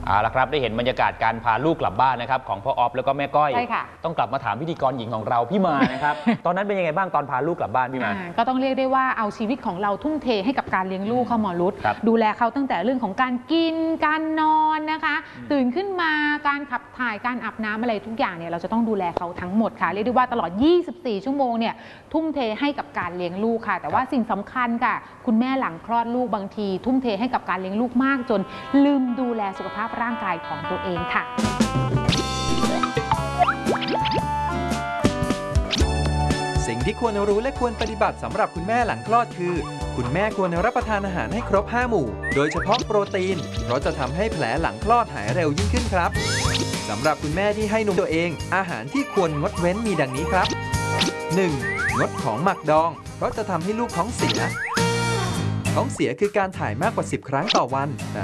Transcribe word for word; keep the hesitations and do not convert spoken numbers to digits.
เอาละครับได้เห็นบรรยากาศการพาลูกกลับบ้านนะครับของพ่อออฟแล้วก็แม่ก้อยใช่ค่ะต้องกลับมาถามพิธีกรหญิงของเราพี่มานะครับ ตอนนั้นเป็นยังไงบ้างตอนพาลูกกลับบ้านพี่มาก็ต้องเรียกได้ว่าเอาชีวิตของเราทุ่มเทให้กับการเลี้ยงลูกค่ะหมอรุตดูแลเขาตั้งแต่เรื่องของการกินการนอนนะคะตื่นขึ้นมาการขับถ่ายการอาบน้ำอะไรทุกอย่างเนี่ยเราจะต้องดูแลเขาทั้งหมดค่ะเรียกได้ว่าตลอดยี่สิบสี่ชั่วโมงเนี่ยทุ่มเทให้กับการเลี้ยงลูกค่ะแต่ว่าสิ่งสำคัญค่ะคุณแม่หลังคลอดลูกบางทีทุ่มเทให้กับการเลี้ยงลูกมากจนลืมดูแลสุขภาพร่างกายของตัวเองค่ะสิ่งที่ควรรู้และควรปฏิบัติสำหรับคุณแม่หลังคลอดคือคุณแม่ควรรับประทานอาหารให้ครบห้าหมู่โดยเฉพาะโปรตีนเพราะจะทำให้แผลหลังคลอดหายเร็วยิ่งขึ้นครับสำหรับคุณแม่ที่ให้นมตัวเองอาหารที่ควรงดเว้นมีดังนี้ครับ หนึ่ง. งดของหมักดองเพราะจะทำให้ลูกท้องเสียท้องเสียคือการถ่ายมากกว่าสิบครั้งต่อวัน